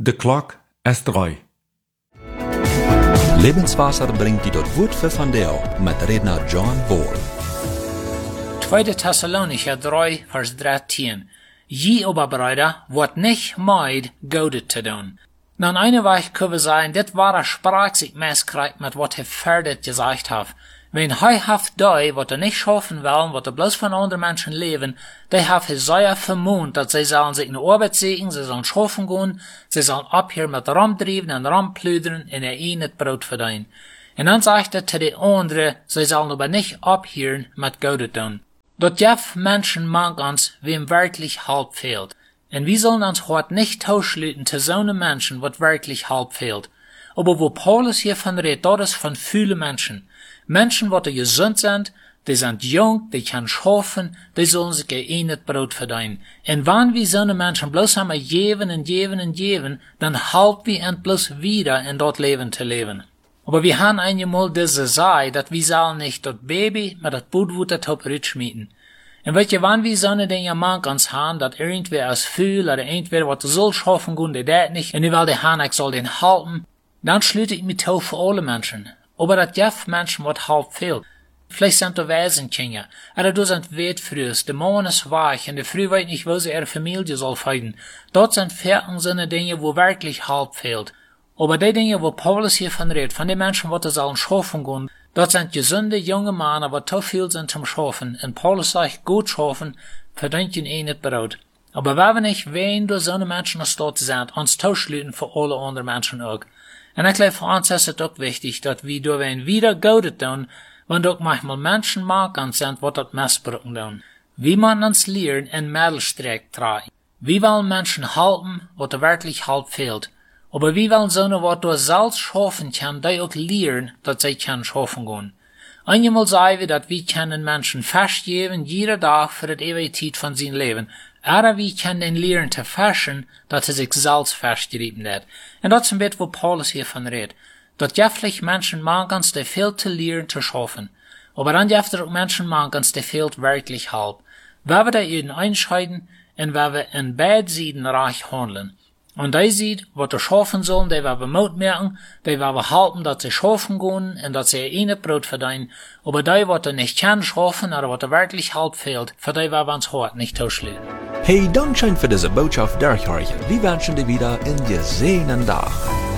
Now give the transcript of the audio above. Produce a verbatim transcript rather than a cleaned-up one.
De klok is drei. Lebenswasser bringt die dort Wort für von Deo mit Redner John Wall. Tweede Thessalonicher drei, vers dreizehn. Je aber, Brüder, wordt nicht meid, Gode zu tun. Dann eine Weich können wir sagen, dit war er sprach sich meskreigt mit wat er verdet gesagt hat. Wenn hij haft die, wat er nicht schaffen wollen, wat er bloß von anderen Menschen leben, die haft er sehr vermont, dass sie sollen sich in Arbeit sehen, sie sollen schaffen gehen, sie sollen ab hier mit rumdrieben und rumplüdern, und er ihnen das Brot verdienen. Und dann sagt er zu den anderen, sie sollen aber nicht abhören mit Gott tun. Dort jef Menschen mag uns, wem wirklich halb fehlt. Und wir sollen uns heute nicht tauschlüten zu so einem Menschen, wat wirklich halb fehlt. Aber wo Paulus hier von redet, das ist von vielen Menschen. Menschen, die gesund sind, die sind jung, die können schaffen, die sollen sich ihr das Brot verdienen. Und wenn wir so eine Menschen bloß haben geben und geben und geben, dann halten wir uns bloß wieder in dort Leben zu leben. Aber wir haben einmal diese Sei, dass wir sollen nicht das Baby mit das Bootwutter top schmieden. Und weet je, wenn wir so eine Dinge machen uns haben, dass irgendwer als fühlt, oder irgendwer, was soll schaffen gehen, der das nicht, und ich will den haben, ich soll den halten, dann schließe ich mich auf für alle Menschen. Aber das jef Menschen, wat halb fehlt. Vielleicht sind da Waisenkinder, oder du sind Wetfrühs, der Mann ist weich, und der Früh weiß nicht, wo sie ihre Familie soll finden. Dort sind vierzehn so eine Dinge, wo wirklich halb fehlt. Aber die Dinge, wo Paulus hier von redet, von den Menschen, die sollen schaffen gehen, dort sind gesunde, junge Männer, die zu viel sind zum Schaffen, und Paulus sagt, gut schaffen, verdient ihnen nicht Brot. Aber wenn wir nicht, wen durch so eine Menschen als dort sind, uns tauschlüten für alle anderen Menschen auch. Und ich glaube, für uns ist es auch wichtig, dass wir durch ein wieder Gute tun, wenn doch manchmal Menschen machen sind, die das missbrauchen tun. Wir müssen uns lernen, in Mittelstreck tragen. Wir wollen Menschen halten, was wirklich halb fehlt. Aber wir wollen so eine, was du selbst schaffen kann, die auch lernen, dass sie können schaffen gehen. Einmal sagen wir, dass wir können Menschen festgeben, jeder Tag für die ewige Zeit von seinem Leben. Aber wir können den lernen zu fashion, dass er sich selbst festgerieben hat. Und das ist ein bisschen, wo Paulus hiervon redet. Dass jefflich Menschen machen, die viel zu lernen zu schaffen. Aber dann jefflich auch Menschen machen, die fehlt wirklich halb. Wenn wir da jeden einscheiden, und wenn wir in beiden Seiten reich handeln. Und die sieht, was sie schaffen sollen, die werden wir Mut merken, die werden wir halten, dass sie schaffen gehen, und dass sie ihr Brot verdienen. Aber die, was sie nicht können schaffen, oder was wirklich halb fehlt, für die werden wir uns heute nicht tauschen. Hey, Dankeschön für diese Botschaft, Derek Horch. Wir wünschen dir wieder einen gesehenen Tag.